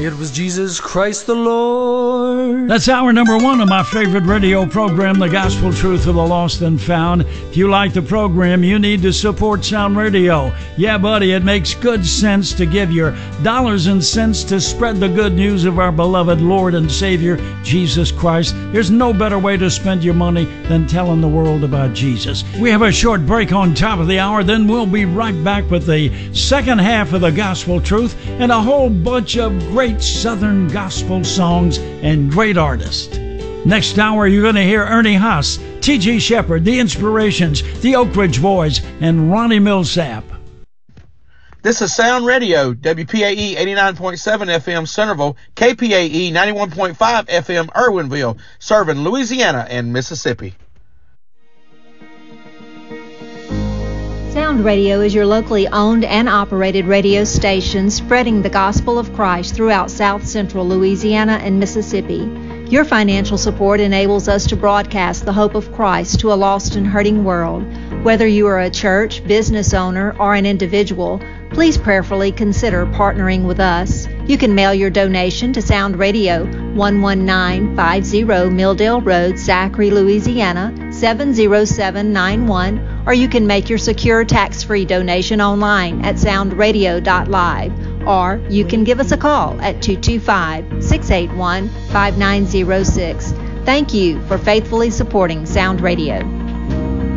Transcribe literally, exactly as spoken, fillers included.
It was Jesus Christ the Lord. That's hour number one of my favorite radio program, The Gospel Truth of the Lost and Found. If you like the program, you need to support Sound Radio. Yeah, buddy, it makes good sense to give your dollars and cents to spread the good news of our beloved Lord and Savior, Jesus Christ. There's no better way to spend your money than telling the world about Jesus. We have a short break on top of the hour, then we'll be right back with the second half of The Gospel Truth and a whole bunch of great Southern gospel songs and great artists. Next hour, you're going to hear Ernie Haas, T G Shepherd, The Inspirations, the Oak Ridge Boys, and Ronnie Millsap. This is Sound Radio, W P A E eighty-nine point seven F M Centerville, K P A E ninety-one point five F M Irwinville, serving Louisiana and Mississippi. Sound Radio is your locally owned and operated radio station spreading the gospel of Christ throughout South Central Louisiana and Mississippi. Your financial support enables us to broadcast the hope of Christ to a lost and hurting world. Whether you are a church, business owner, or an individual, please prayerfully consider partnering with us. You can mail your donation to Sound Radio, one one nine five zero Milldale Road, Zachary, Louisiana, seven zero seven nine one, or you can make your secure tax-free donation online at sound radio dot live, or you can give us a call at two two five, six eight one, five nine zero six. Thank you for faithfully supporting Sound Radio.